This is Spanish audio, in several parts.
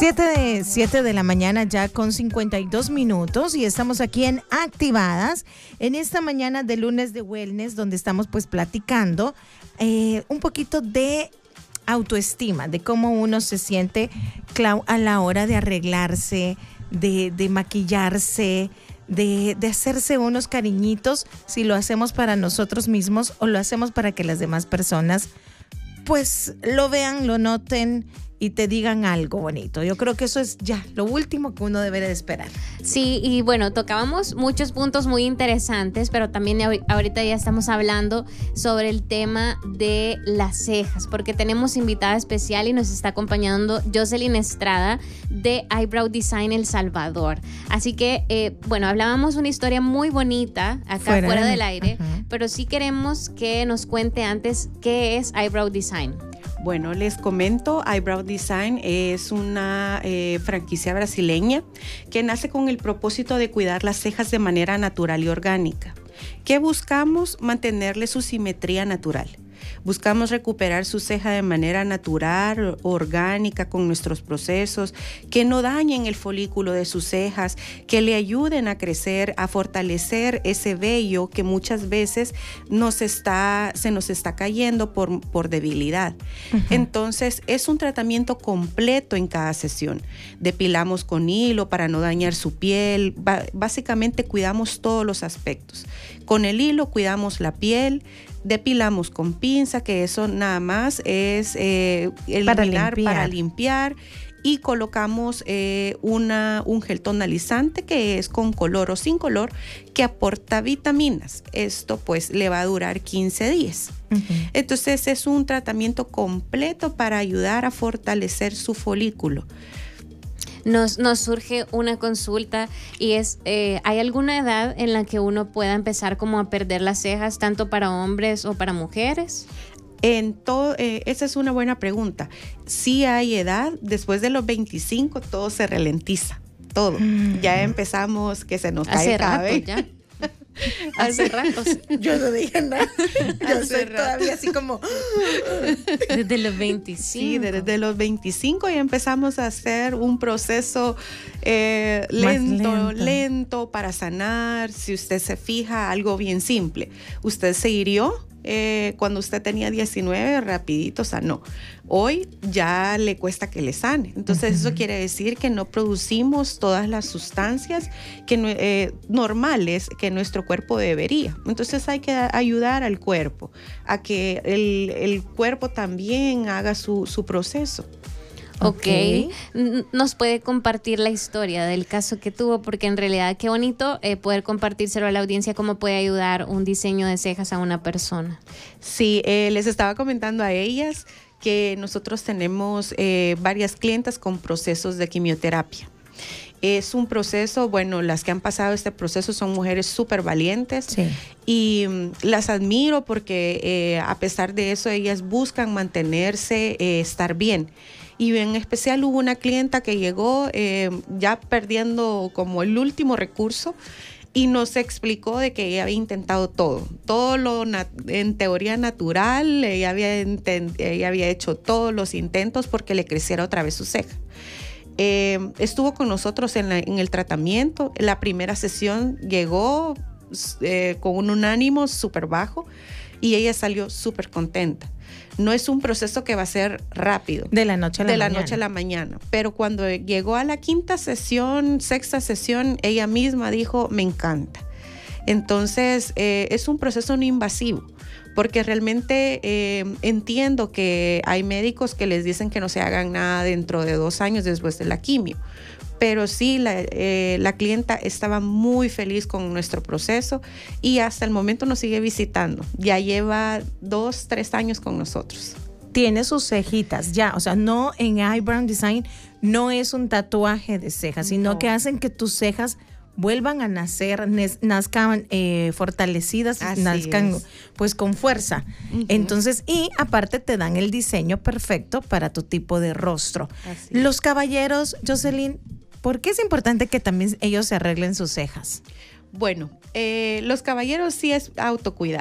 7 de la mañana ya con 52 minutos y estamos aquí en Activadas en esta mañana de lunes de wellness, donde estamos pues platicando un poquito de autoestima, de cómo uno se siente a la hora de arreglarse, de maquillarse, de hacerse unos cariñitos, si lo hacemos para nosotros mismos o lo hacemos para que las demás personas pues lo vean, lo noten y te digan algo bonito. Yo creo que eso es ya lo último que uno debe de esperar. Sí, y bueno, tocábamos muchos puntos muy interesantes, pero también ahorita ya estamos hablando sobre el tema de las cejas, porque tenemos invitada especial y nos está acompañando Jocelyn Estrada de Eyebrow Design El Salvador. Así que, bueno, hablábamos una historia muy bonita acá fuera del aire, pero sí queremos que nos cuente antes qué es Eyebrow Design. Bueno, les comento, Eyebrow Design es una franquicia brasileña que nace con el propósito de cuidar las cejas de manera natural y orgánica. ¿Qué buscamos? Mantenerle su simetría natural. Buscamos recuperar su ceja de manera natural, orgánica, con nuestros procesos, que no dañen el folículo de sus cejas, que le ayuden a crecer, a fortalecer ese vello que muchas veces se nos está cayendo por debilidad. Entonces, es un tratamiento completo en cada sesión. Depilamos con hilo para no dañar su piel. Básicamente, cuidamos todos los aspectos. Con el hilo cuidamos la piel. Depilamos con pinza, que eso nada más es eliminar para limpiar. Y colocamos un gel tonalizante que es con color o sin color, que aporta vitaminas. Esto pues le va a durar 15 días. Entonces es un tratamiento completo para ayudar a fortalecer su folículo. Nos surge una consulta y es, ¿hay alguna edad en la que uno pueda empezar como a perder las cejas, tanto para hombres o para mujeres? Esa es una buena pregunta. Sí hay edad, después de los 25 todo se ralentiza, todo. Ya empezamos que se nos cae el cabello. Ya. Hace rato. Yo no dije nada. Yo estoy todavía así como... Desde los 25. Sí, desde los 25 ya empezamos a hacer un proceso lento para sanar. Si usted se fija, algo bien simple. Usted se hirió cuando usted tenía 19, rapidito sanó. Hoy ya le cuesta que le sane. Entonces eso quiere decir que no producimos todas las sustancias normales que nuestro cuerpo debería. Entonces hay que ayudar al cuerpo a que el cuerpo también haga su proceso. Ok, nos puede compartir la historia del caso que tuvo, porque en realidad qué bonito poder compartírselo a la audiencia, cómo puede ayudar un diseño de cejas a una persona. Sí, les estaba comentando a ellas que nosotros tenemos varias clientas con procesos de quimioterapia. Es un proceso, bueno, las que han pasado este proceso son mujeres súper valientes, sí, y las admiro porque a pesar de eso ellas buscan mantenerse, estar bien. Y en especial hubo una clienta que llegó ya perdiendo como el último recurso y nos explicó de que ella había intentado todo lo en teoría natural. Ella había hecho todos los intentos porque le creciera otra vez su ceja. Estuvo con nosotros en el tratamiento. La primera sesión llegó con un ánimo súper bajo y ella salió súper contenta. No es un proceso que va a ser rápido. De la noche a la mañana. Pero cuando llegó a la sexta sesión, ella misma dijo, me encanta. Entonces, es un proceso no invasivo, porque realmente entiendo que hay médicos que les dicen que no se hagan nada dentro de 2 años después de la quimio. Pero sí, la clienta estaba muy feliz con nuestro proceso y hasta el momento nos sigue visitando. Ya lleva 2-3 años con nosotros. Tiene sus cejitas ya, o sea, no en Eyebrow Design no es un tatuaje de cejas, sino que hacen que tus cejas vuelvan a nacer, nazcan fortalecidas, nazcan pues con fuerza. Entonces, y aparte te dan el diseño perfecto para tu tipo de rostro. Los caballeros, Jocelyn, ¿por qué es importante que también ellos se arreglen sus cejas? Bueno, los caballeros sí es autocuidado.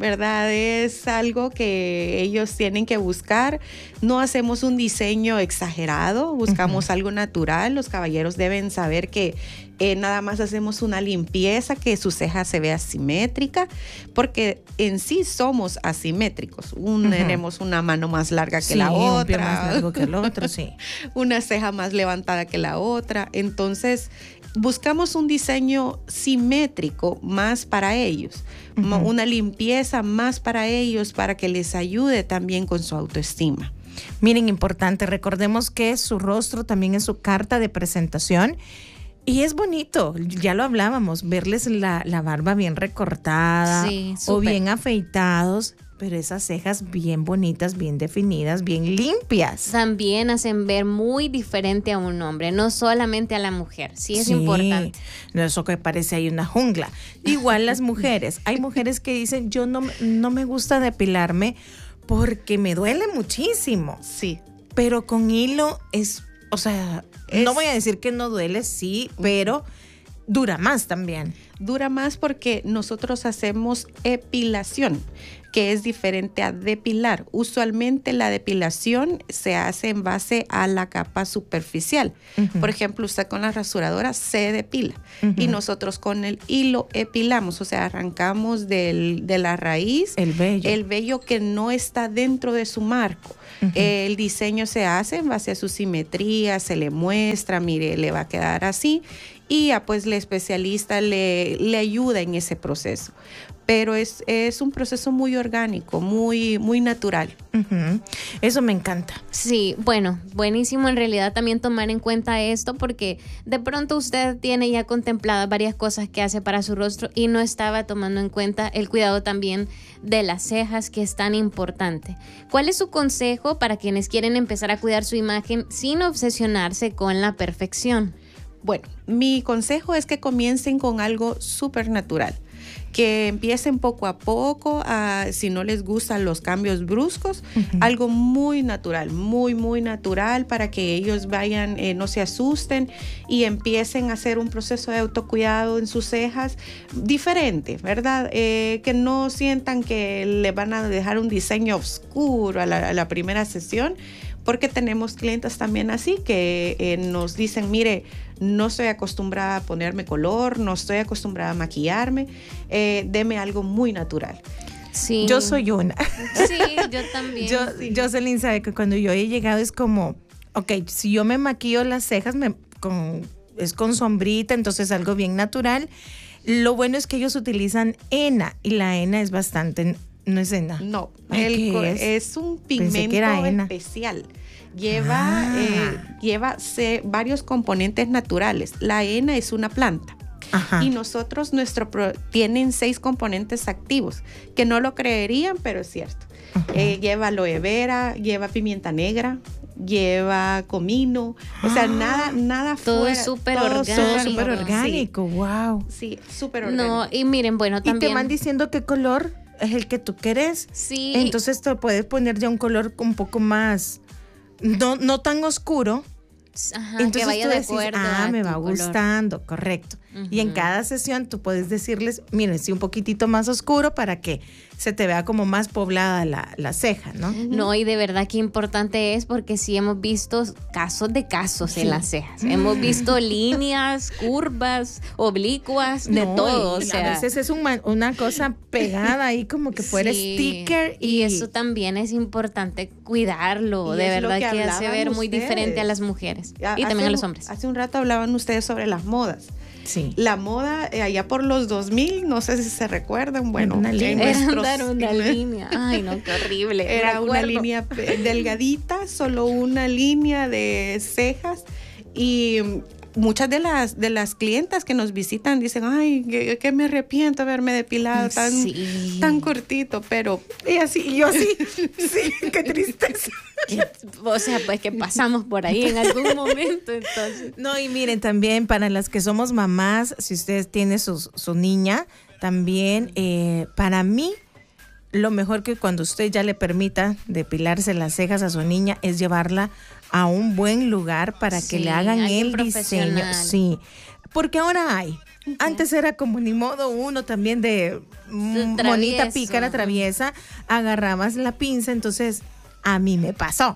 ¿verdad? Es algo que ellos tienen que buscar. No hacemos un diseño exagerado, buscamos algo natural. Los caballeros deben saber que nada más hacemos una limpieza, que su ceja se vea simétrica, porque en sí somos asimétricos. Tenemos una mano más larga que la otra. Un pie más largo que el otro, sí. Una ceja más levantada que la otra. Entonces, buscamos un diseño simétrico más para ellos, una limpieza más para ellos, para que les ayude también con su autoestima. Miren, importante, recordemos que su rostro también es su carta de presentación. Y es bonito, ya lo hablábamos, verles la barba bien recortada, sí, o bien afeitados, pero esas cejas bien bonitas, bien definidas, bien limpias. También hacen ver muy diferente a un hombre, no solamente a la mujer. Sí, es importante. No, eso que parece ahí una jungla. Igual las mujeres. Hay mujeres que dicen, yo no me gusta depilarme porque me duele muchísimo. Sí. Pero con hilo o sea, no voy a decir que no duele, sí, pero dura más también. Dura más porque nosotros hacemos epilación, que es diferente a depilar. Usualmente la depilación se hace en base a la capa superficial. Por ejemplo, usted con la rasuradora se depila y nosotros con el hilo epilamos, o sea, arrancamos de la raíz el vello que no está dentro de su marco. El diseño se hace en base a su simetría, se le muestra, mire, le va a quedar así, y ya pues el especialista le ayuda en ese proceso. Pero es un proceso muy orgánico, muy, muy natural. Eso me encanta. Sí, bueno, buenísimo en realidad también tomar en cuenta esto, porque de pronto usted tiene ya contempladas varias cosas que hace para su rostro y no estaba tomando en cuenta el cuidado también de las cejas, que es tan importante. ¿Cuál es su consejo para quienes quieren empezar a cuidar su imagen sin obsesionarse con la perfección? Bueno, mi consejo es que comiencen con algo súper natural. Que empiecen poco a poco, si no les gustan los cambios bruscos, algo muy natural, muy, muy natural, para que ellos vayan, no se asusten y empiecen a hacer un proceso de autocuidado en sus cejas diferente, ¿verdad? Que no sientan que le van a dejar un diseño oscuro a la primera sesión, porque tenemos clientes también así que nos dicen, mire, no estoy acostumbrada a ponerme color, no estoy acostumbrada a maquillarme, deme algo muy natural. Sí. Yo soy una. Sí, yo también. Jocelyn sabe que cuando yo he llegado es como, ok, si yo me maquillo las cejas es con sombrita, entonces algo bien natural. Lo bueno es que ellos utilizan henna, y la henna es bastante... ¿No es henna? No, es un pigmento especial. Lleva varios componentes naturales. La henna es una planta. Ajá. Y nosotros, tienen 6 componentes activos, que no lo creerían, pero es cierto. Lleva aloe vera, lleva pimienta negra, lleva comino, o sea, nada todo fuera. Es súper orgánico. Sí. Wow. Sí, súper orgánico. No, y miren, bueno, también. Y te van diciendo qué color es el que tú quieres. Sí. Entonces te puedes poner ya un color un poco más, no tan oscuro. Ajá, entonces que vaya de acuerdo. Me va gustando, correcto. Y en cada sesión tú puedes decirles, miren, sí, un poquitito más oscuro para que se te vea como más poblada la ceja, ¿no? No, y de verdad que importante es, porque sí hemos visto casos en las cejas. Hemos visto líneas, curvas, oblicuas, de todo. O sea, a veces es una cosa pegada ahí como que fuera sticker. Y eso también es importante cuidarlo. De verdad que hace ver muy diferente a las mujeres y también a los hombres. Hace un rato hablaban ustedes sobre las modas. Sí. La moda allá por los 2000, no sé si se recuerdan, bueno, una línea. Ay, no, qué horrible. Era una línea delgadita, solo una línea de cejas, y muchas de las clientas que nos visitan dicen, ay, que me arrepiento de haberme depilado tan cortito, pero y yo así, sí, qué tristeza. O sea, pues que pasamos por ahí en algún momento, entonces. No, y miren, también para las que somos mamás, si ustedes tienen su niña, también para mí, lo mejor que cuando usted ya le permita depilarse las cejas a su niña es llevarla a un buen lugar para que le hagan el diseño. Sí, Porque ahora hay. Antes era como ni modo uno también de monita pícara traviesa, agarrabas la pinza, entonces a mí me pasó.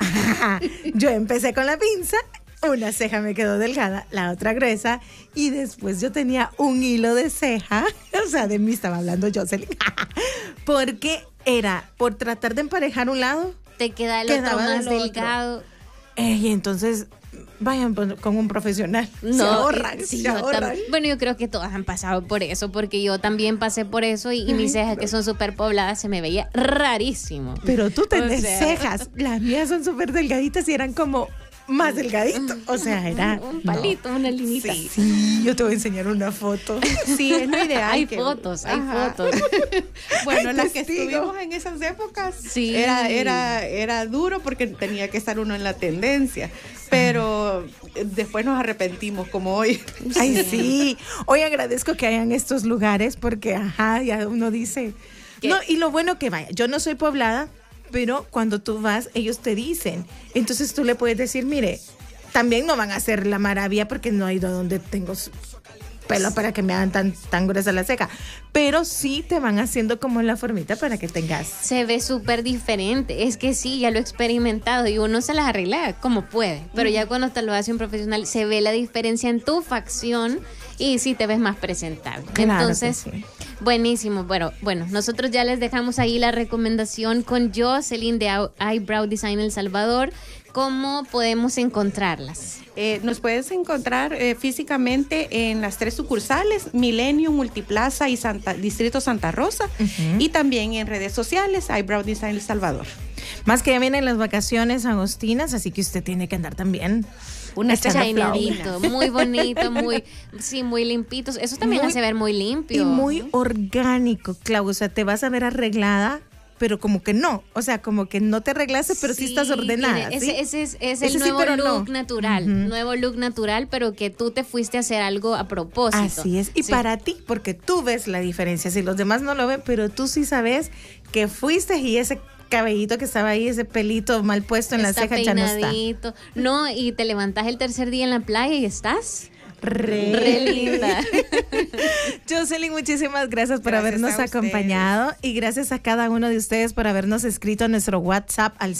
Yo empecé con la pinza, una ceja me quedó delgada, la otra gruesa, y después yo tenía un hilo de ceja, o sea, de mí estaba hablando Jocelyn, porque era por tratar de emparejar un lado, te queda el otro más delgado. Y entonces vayan con un profesional. No, se ahorran, sí, se ahorran. Bueno, yo creo que todas han pasado por eso, porque yo también pasé por eso y mis cejas, que son súper pobladas, se me veía rarísimo. Pero tú tenés cejas, las mías son súper delgaditas y eran como más delgadito, o sea, era un palito, una linita. Sí, yo te voy a enseñar una foto. Sí, es lo ideal. Hay fotos. Bueno, las que estuvimos en esas épocas, sí, era duro porque tenía que estar uno en la tendencia, pero después nos arrepentimos como hoy. Ay, sí. Hoy agradezco que hayan estos lugares porque, ya uno dice, ¿qué? No, y lo bueno que vaya, yo no soy poblada, pero cuando tú vas, ellos te dicen. Entonces tú le puedes decir, mire, también no van a hacer la maravilla porque no he ido donde tengo pelo para que me hagan tan gruesa la ceja. Pero sí te van haciendo como la formita para que tengas. Se ve súper diferente. Es que sí, ya lo he experimentado y uno se las arregla como puede. Pero ya cuando te lo hace un profesional, se ve la diferencia en tu facción y sí te ves más presentable. Claro. Entonces, sí. Buenísimo. Bueno, nosotros ya les dejamos ahí la recomendación con Jocelyn de Eyebrow Design El Salvador. ¿Cómo podemos encontrarlas? Nos puedes encontrar físicamente en las 3 sucursales, Milenio, Multiplaza y Distrito Santa Rosa, y también en redes sociales, Eyebrow Design El Salvador. Más que ya vienen las vacaciones agostinas, así que usted tiene que andar también chainadito, muy bonito, muy limpitos. Eso también hace ver muy limpio. Y muy orgánico, Clau. O sea, te vas a ver arreglada, pero como que no. O sea, como que no te arreglaste, pero sí estás ordenada. Ese es el nuevo look natural. Nuevo look natural, pero que tú te fuiste a hacer algo a propósito. Así es. Y para ti, porque tú ves la diferencia. Si los demás no lo ven, pero tú sí sabes que fuiste y ese cabellito que estaba ahí, ese pelito mal puesto en la ceja ya no está. No, y te levantas el tercer día en la playa y estás re linda. Jocelyn, muchísimas gracias por habernos acompañado y gracias a cada uno de ustedes por habernos escrito a nuestro WhatsApp al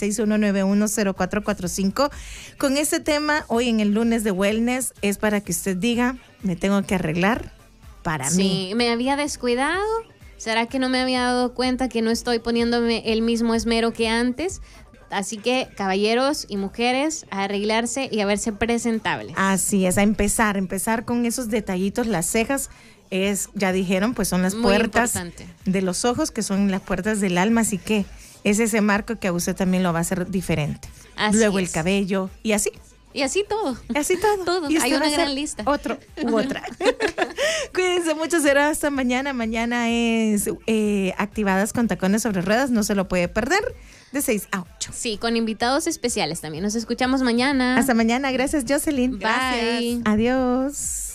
61910445. Con este tema, hoy en el lunes de Wellness, es para que usted diga, me tengo que arreglar para mí. Sí, me había descuidado. ¿Será que no me había dado cuenta que no estoy poniéndome el mismo esmero que antes? Así que, caballeros y mujeres, a arreglarse y a verse presentables. Así es, a empezar con esos detallitos. Las cejas, ya dijeron, pues son las puertas de los ojos, que son las puertas del alma, así que es ese marco que a usted también lo va a hacer diferente. Luego el cabello y así. Y así todo. Así todo. Todo. Hay una gran lista. Otro u otra. Cuídense mucho, será hasta mañana. Mañana es Activadas con Tacones sobre Ruedas. No se lo puede perder. De 6 a 8. Sí, con invitados especiales también. Nos escuchamos mañana. Hasta mañana. Gracias, Jocelyn. Bye. Adiós.